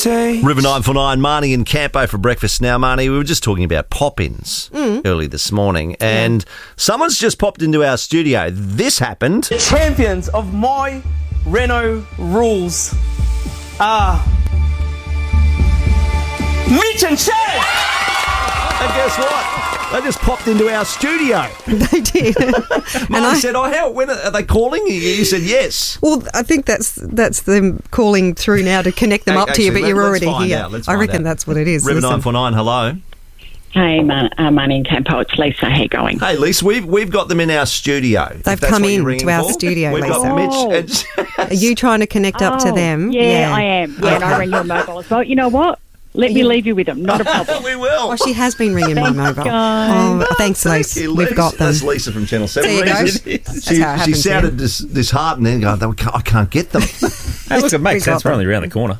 taste. River 949, Marnie and Campo for breakfast now. Marnie, we were just talking about pop-ins early this morning, and someone's just popped into our studio. This happened. Champions of my Renault rules are Mitch and Chad. And guess what? They just popped into our studio. They did. Marnie said, when are they calling? You said yes. Well, I think that's them calling through now to connect them up to you, but you're already here. I reckon that's what it is. River 949, hello. Hey, Marnie and Campo, it's Lisa. How you going? Hey, Lisa, we've got them in our studio. They've come in to our studio, We've Lisa. got Mitch. Are you trying to connect up to them? Yeah, I am. Yeah, and I ring your mobile as well. You know what? Let me leave you with them. Not a problem. We will. Oh, she has been ringing my mobile. Guys. Oh, thanks, Lisa. You, We've got them. That's Lisa from Channel 7. There you go. She sounded disheartened and going, I can't get them. Hey, look, it makes sense. We're only around the corner.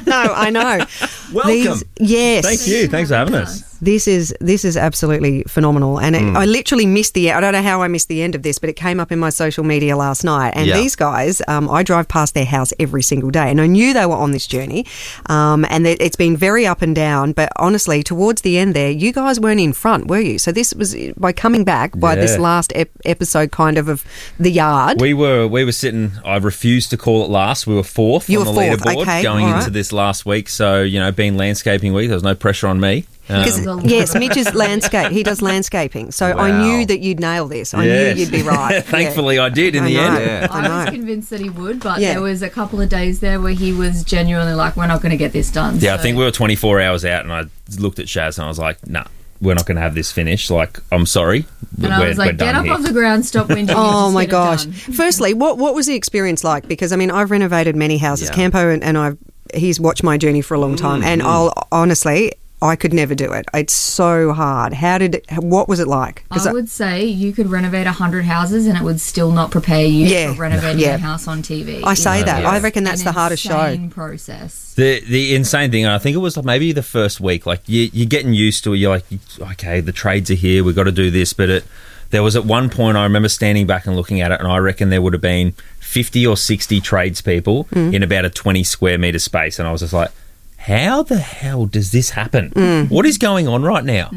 I know. Welcome. Yes. Thank you. Thanks for having us. This is absolutely phenomenal, and I literally missed I don't know how I missed the end of this, but it came up in my social media last night. And these guys, I drive past their house every single day, and I knew they were on this journey. And it's been very up and down, but honestly, towards the end there, you guys weren't in front, were you? So this was by coming back by this last episode, kind of the yard. We were sitting. I refused to call it last. We were fourth on the leaderboard going into this last week. So being landscaping week, there was no pressure on me. Yes, Mitch is landscape. He does landscaping. So I knew that you'd nail this. I knew you'd be right. Thankfully, I did in the end. Yeah. I was convinced that he would, but there was a couple of days there where he was genuinely like, we're not going to get this done. Yeah, so. I think we were 24 hours out, and I looked at Shaz and I was like, nah, we're not going to have this finished. Like, I'm sorry. And I was like, get up off the ground, stop whinging. Oh, my gosh. Firstly, what was the experience like? Because, I've renovated many houses. Campo and he's watched my journey for a long time, and honestly, I could never do it. It's so hard. What was it like? I would say you could renovate 100 houses and it would still not prepare you for renovating a house on TV. I say that. I reckon that's the hardest show. Process. The insane thing, and I think it was maybe the first week, like you're getting used to it. You're like, okay, the trades are here. We've got to do this. But there was at one point I remember standing back and looking at it, and I reckon there would have been 50 or 60 tradespeople in about a 20 square metre space. And I was just like, how the hell does this happen? What is going on right now?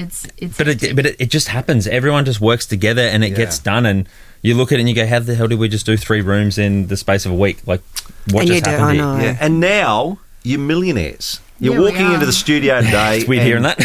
But it just happens. Everyone just works together and it gets done. And you look at it and you go, how the hell did we just do 3 rooms in the space of a week? Like, what just happened here? I know. Yeah. And now you're millionaires. You're walking into the studio today. It's weird hearing that.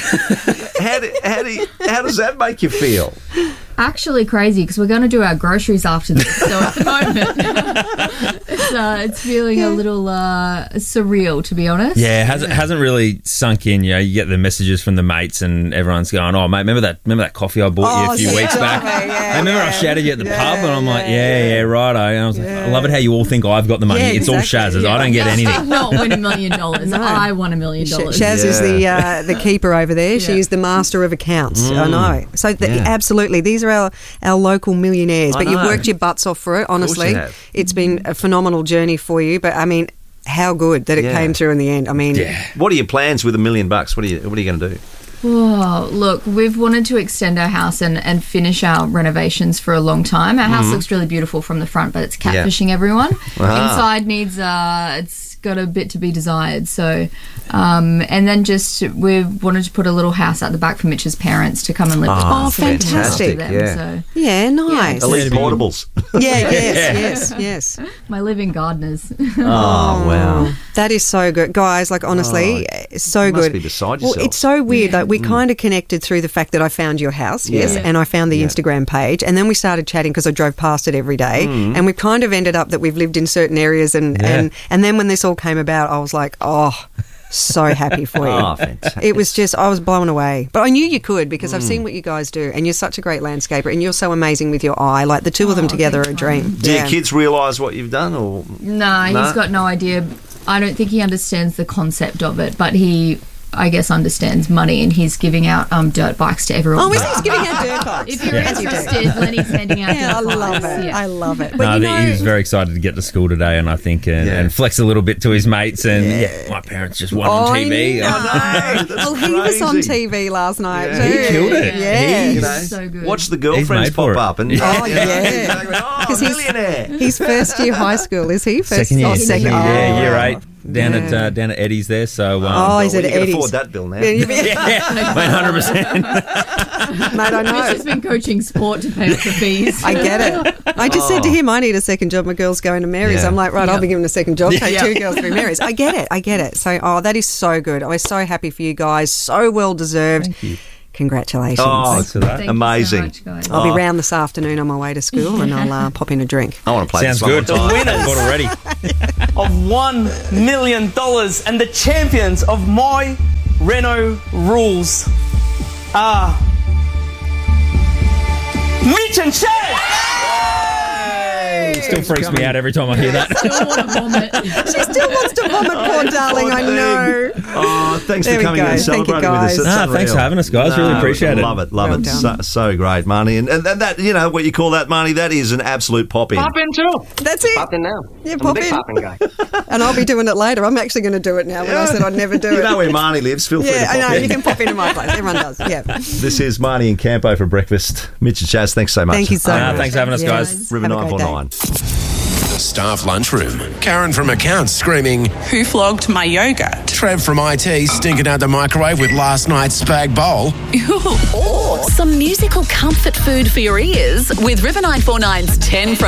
How does that make you feel? Actually crazy, because we're going to do our groceries after this. So at the moment, it's feeling a little surreal, to be honest. Yeah, it hasn't really sunk in. You get the messages from the mates and everyone's going, oh, mate, remember that coffee I bought you a few weeks back? I remember I shouted you at the pub, and I'm like, righto. And I was like, I love it how you all think I've got the money. It's all Shaz's. I don't get anything. I'm not win $1 million. No. I won $1 million. Shaz is the keeper over there. She is the master of accounts. I know. So absolutely, these are our local millionaires. But you've worked your butts off for it, honestly. It's been a phenomenal journey for you. But, how good that it came through in the end. What are your plans with $1 million? What are you going to do? Oh, look, we've wanted to extend our house and finish our renovations for a long time. Our house looks really beautiful from the front, but it's catfishing everyone. Inside needs it's got a bit to be desired. So, and then we've wanted to put a little house at the back for Mitch's parents to come and live with us. Oh, fantastic. Nice. Elite portables. Yes. My living gardeners. Oh, wow. That is so good. Guys, honestly, so good. Must be beside yourself. Well, it's so weird that we kind of connected through the fact that I found your house, and I found the Instagram page, and then we started chatting because I drove past it every day, and we've kind of ended up that we've lived in certain areas, and then when this all came about, I was like, so happy for you. Oh, fantastic. It was just, I was blown away. But I knew you could, because I've seen what you guys do, and you're such a great landscaper, and you're so amazing with your eye. Like, the two of them together are a dream. Do your kids realise what you've done? Or No, he's got no idea. I don't think he understands the concept of it, but he, I guess, understands money, and he's giving out dirt bikes to everyone. Oh, he's giving out dirt bikes? If you're interested, Lenny's handing out dirt bikes. I love it. But he was very excited to get to school today, and I think and flex a little bit to his mates, and my parents just won on TV. Well, he was on TV last night too. He killed it. Yeah, so good. Watch the girlfriends pop up, and because millionaire. he's first year high school, is he? Second year. Second year 8. down at Eddie's there. So he's at you can Eddie's. afford that bill now. yeah, mate, 100%. Mate, I know. He's just been coaching sport to pay off the fees. I get it. I just said to him, I need a second job. My girl's going to Mary's. Yeah. I'm like, right, I'll be given a second job. Take Yeah. 2 girls through Mary's. I get it. So, that is so good. I was so happy for you guys. So well deserved. Thank you. Congratulations. Oh, Thanks for that. Thank you amazing. so much, guys. I'll be round this afternoon on my way to school and I'll pop in a drink. I want to play Sounds this one good. more time. Winners. Bought already. of $1 million and the champions of My Renault Rules are Mitch and Chad. Still freaks me out every time I hear that. Still want to vomit. She still wants to vomit, poor darling, I know. Oh, thanks There for we coming in go. and Thank you, celebrating with us. guys. It's Thanks unreal. for having us, guys. Really appreciate it. Love it. Well it. done. So great, Marnie. And that, you know, what you call that, Marnie, that is an absolute pop-in. Pop in too. That's it. Pop in now. Yeah, I'm pop a big in. popping guy. And I'll be doing it later. I'm actually going to do it now when I said I'd never do You it. know where Marnie lives. Feel free to Yeah, pop I know. in. You can pop into my place. Everyone does. Yeah. This is Marnie and Campo for breakfast. Mitch and Chaz, thanks so much. Thank you so much. Thanks for having us, guys. Yes. River Have a great day. 949. Staff lunchroom. Karen from accounts screaming, Who flogged my yogurt? Trev from IT stinking out the microwave with last night's spag bowl. Or some musical comfort food for your ears with River 949's 10 from